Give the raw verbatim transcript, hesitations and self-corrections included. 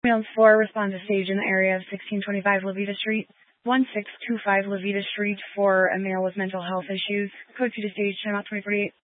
Ambulance four, respond to stage in the area of sixteen twenty-five Levita Street, one six two five Levita Street for a male with mental health issues. Code two to stage, time out twenty forty-eight.